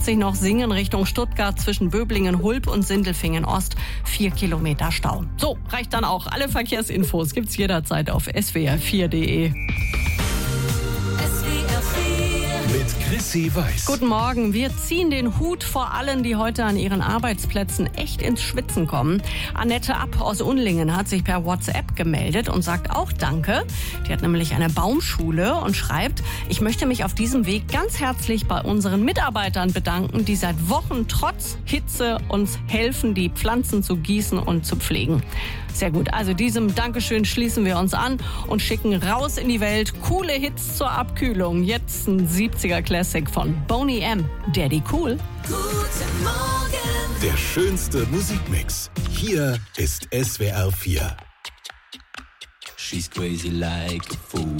A40 noch Singen Richtung Stuttgart zwischen Böblingen, Hulb und Sindelfingen Ost. 4 Kilometer Stau. So, reicht dann auch. Alle Verkehrsinfos gibt's jederzeit auf swr4.de. Mit Chrissy Weiß. Guten Morgen. Wir ziehen den Hut vor allen, die heute an ihren Arbeitsplätzen echt ins Schwitzen kommen. Annette App aus Unlingen hat sich per WhatsApp gemeldet und sagt auch Danke. Die hat nämlich eine Baumschule und schreibt, ich möchte mich auf diesem Weg ganz herzlich bei unseren Mitarbeitern bedanken, die seit Wochen trotz Hitze uns helfen, die Pflanzen zu gießen und zu pflegen. Sehr gut, also diesem Dankeschön schließen wir uns an und schicken raus in die Welt coole Hits zur Abkühlung. Jetzt ein 70er Classic von Boney M. Daddy Cool. Guten Morgen. Der schönste Musikmix. Hier ist SWR 4. She's crazy like a fool.